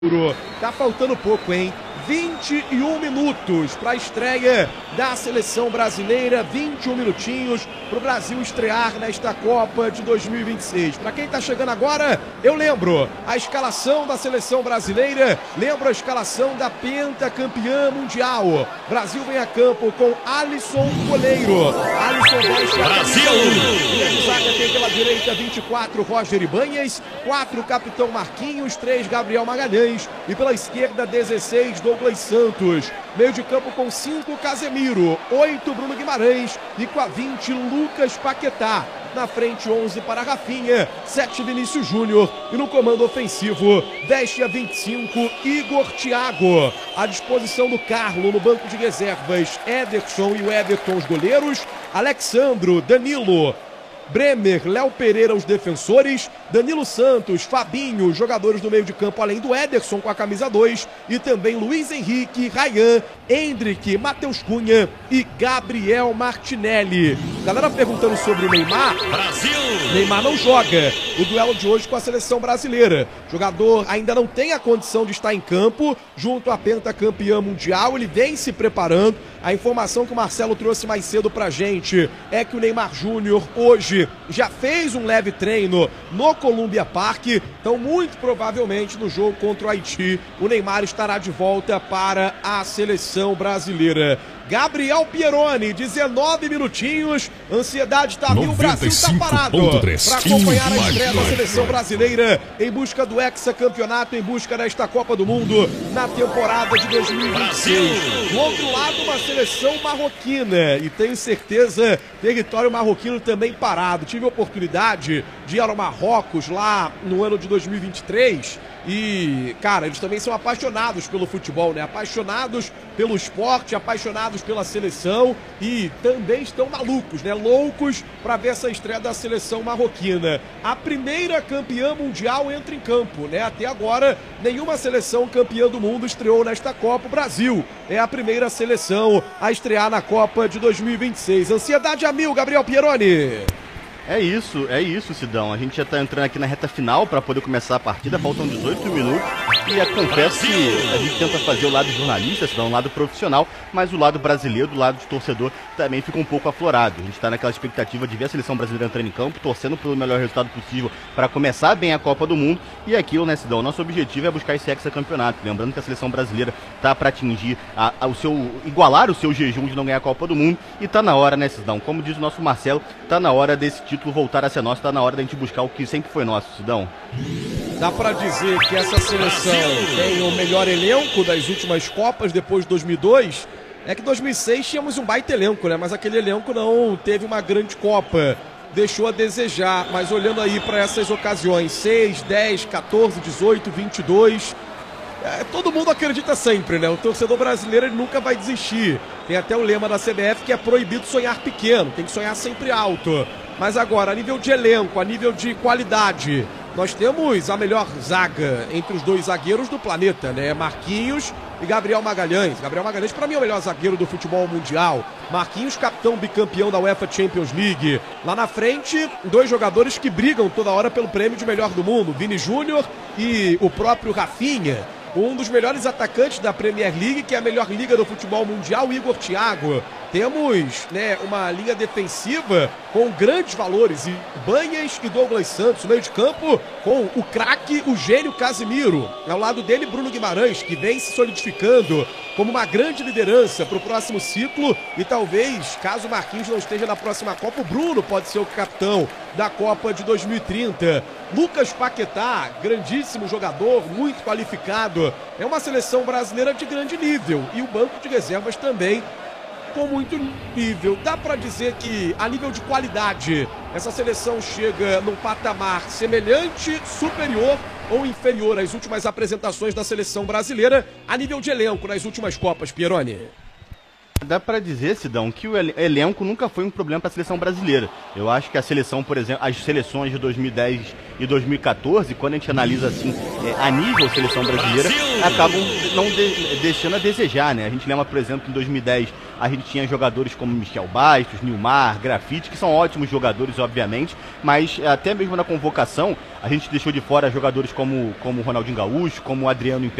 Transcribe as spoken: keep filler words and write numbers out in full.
Tá faltando pouco, hein? vinte e um minutos para a estreia da seleção brasileira, vinte e um minutinhos para o Brasil estrear nesta Copa de dois mil e vinte e seis. Para quem está chegando agora, eu lembro a escalação da seleção brasileira, lembro a escalação da pentacampeã mundial. Brasil vem a campo com Alisson goleiro. Alisson veste a Brasil! E zaga tem pela direita vinte e quatro Roger Ibanez, quatro capitão Marquinhos, três Gabriel Magalhães e pela esquerda dezesseis Douglas Santos. Meio de campo com cinco Casemiro, oito Bruno Guimarães e com a vinte Lucas Paquetá. Na frente onze para Rafinha, sete Vinícius Júnior e no comando ofensivo veste a vinte e cinco Igor Thiago. À disposição do Carlo no banco de reservas, Ederson e o Everton os goleiros, Alexandro, Danilo, Bremer, Léo Pereira os defensores, Danilo Santos, Fabinho, jogadores do meio de campo, além do Ederson com a camisa dois, e também Luiz Henrique, Ryan, Hendrick, Matheus Cunha e Gabriel Martinelli. Galera perguntando sobre o Neymar. Brasil! Neymar não joga o duelo de hoje com a seleção brasileira. O jogador ainda não tem a condição de estar em campo junto à pentacampeã mundial, ele vem se preparando. A informação que o Marcelo trouxe mais cedo pra gente é que o Neymar Júnior hoje já fez um leve treino no Columbia Park, então muito provavelmente no jogo contra o Haiti o Neymar estará de volta para a seleção brasileira. Gabriel Pieroni, dezenove minutinhos, ansiedade tá vindo, o Brasil tá parado para acompanhar a estreia da seleção brasileira em busca do hexacampeonato, em busca desta Copa do Mundo na temporada de dois mil e vinte e seis. Do outro lado, uma seleção marroquina e tenho certeza, território marroquino também parado. Tive a oportunidade de ir ao Marrocos lá no ano de dois mil e vinte e três e, cara, eles também são apaixonados pelo futebol, né? Apaixonados pelo esporte, apaixonados pela seleção e também estão malucos, né? Loucos para ver essa estreia da seleção marroquina. A primeira campeã mundial entra em campo, né? Até agora, nenhuma seleção campeã do mundo estreou nesta Copa. O Brasil é a primeira seleção a estrear na Copa de dois mil e vinte e seis. Ansiedade a mil, Gabriel Pieroni. É isso, é isso, Sidão. A gente já tá entrando aqui na reta final para poder começar a partida. Faltam dezoito minutos. E eu confesso que a gente tenta fazer o lado jornalista, Sidão, o lado profissional, mas o lado brasileiro, do lado de torcedor, também fica um pouco aflorado. A gente tá naquela expectativa de ver a seleção brasileira entrando em campo, torcendo pelo melhor resultado possível para começar bem a Copa do Mundo. E aquilo, né, Sidão? Nosso objetivo é buscar esse hexacampeonato. Lembrando que a seleção brasileira tá para atingir a, a, o seu, igualar o seu jejum de não ganhar a Copa do Mundo. E tá na hora, né, Sidão? Como diz o nosso Marcelo, tá na hora desse título voltar a ser nosso, tá na hora da gente buscar o que sempre foi nosso, Sidão. Dá pra dizer que essa seleção tem o melhor elenco das últimas Copas depois de dois mil e dois? É que em dois mil e seis tínhamos um baita elenco, né? Mas aquele elenco não teve uma grande Copa, deixou a desejar. Mas olhando aí para essas ocasiões, seis, dez, quatorze, dezoito, vinte e dois... É, todo mundo acredita sempre, né? O torcedor brasileiro ele nunca vai desistir. Tem até o lema da C B F que é proibido sonhar pequeno, tem que sonhar sempre alto. Mas agora, a nível de elenco, a nível de qualidade, nós temos a melhor zaga entre os dois zagueiros do planeta, né? Marquinhos e Gabriel Magalhães. Gabriel Magalhães, para mim, é o melhor zagueiro do futebol mundial. Marquinhos, capitão bicampeão da UEFA Champions League. Lá na frente, dois jogadores que brigam toda hora pelo prêmio de melhor do mundo, Vini Júnior e o próprio Rafinha. Um dos melhores atacantes da Premier League, que é a melhor liga do futebol mundial, Igor Thiago. Temos, né, uma linha defensiva com grandes valores, Ibanez e Douglas Santos. No meio de campo com o craque, o gênio Casemiro. Ao lado dele, Bruno Guimarães, que vem se solidificando como uma grande liderança para o próximo ciclo. E talvez, caso o Marquinhos não esteja na próxima Copa, o Bruno pode ser o capitão da Copa de dois mil e trinta. Lucas Paquetá, grandíssimo jogador, muito qualificado. É uma seleção brasileira de grande nível. E o banco de reservas também com muito nível. Dá para dizer que, a nível de qualidade, essa seleção chega num patamar semelhante, superior ou inferior às últimas apresentações da seleção brasileira a nível de elenco nas últimas Copas, Pieroni? Dá pra dizer, Sidão, que o elenco nunca foi um problema para a seleção brasileira. Eu acho que a seleção, por exemplo, as seleções de dois mil e dez e dois mil e quatorze, quando a gente analisa assim, é, a nível seleção brasileira, acabam não de, deixando a desejar, né? A gente lembra, por exemplo, que em dois mil e dez a gente tinha jogadores como Michel Bastos, Nilmar, Grafite, que são ótimos jogadores, obviamente, mas até mesmo na convocação a gente deixou de fora jogadores como, como Ronaldinho Gaúcho, como Adriano